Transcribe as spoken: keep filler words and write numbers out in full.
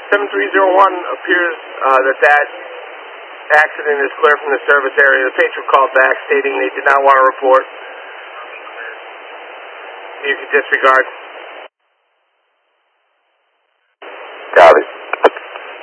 seven three zero one appears uh, that that accident is clear from the service area. The patron called back stating they did not want to report. You can disregard.